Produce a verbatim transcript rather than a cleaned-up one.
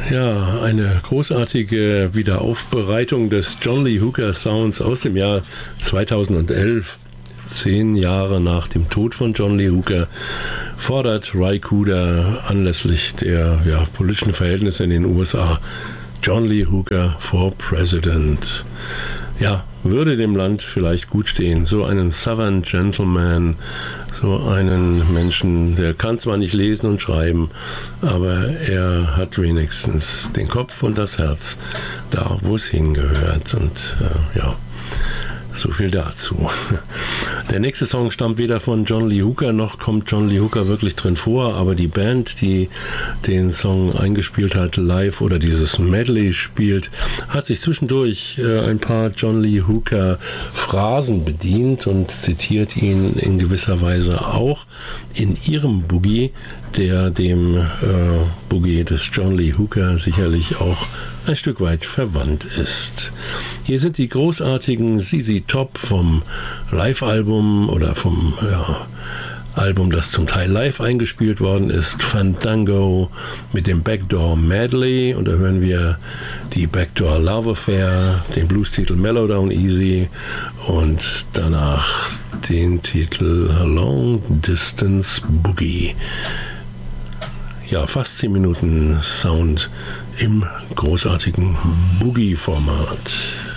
Ja, eine großartige Wiederaufbereitung des John Lee Hooker Sounds aus dem Jahr zweitausendelf. Zehn Jahre nach dem Tod von John Lee Hooker fordert Ry Cooder anlässlich der ja, politischen Verhältnisse in den U S A John Lee Hooker for President. Ja, würde dem Land vielleicht gut stehen. So einen Southern Gentleman, so einen Menschen, der kann zwar nicht lesen und schreiben, aber er hat wenigstens den Kopf und das Herz da, wo es hingehört. Und äh, ja, so viel dazu. Der nächste Song stammt weder von John Lee Hooker, noch kommt John Lee Hooker wirklich drin vor, aber die Band, die den Song eingespielt hat, live oder dieses Medley spielt, hat sich zwischendurch äh, ein paar John Lee Hooker Phrasen bedient und zitiert ihn in gewisser Weise auch in ihrem Boogie, der dem äh, Boogie des John Lee Hooker sicherlich auch ein Stück weit verwandt ist. Hier sind die großartigen Z Z Top vom Live-Album oder vom ja, Album, das zum Teil live eingespielt worden ist, Fandango mit dem Backdoor Medley, und da hören wir die Backdoor Love Affair, den Blues-Titel Mellow Down Easy und danach den Titel Long Distance Boogie. Ja, fast zehn Minuten Sound im großartigen Boogie-Format.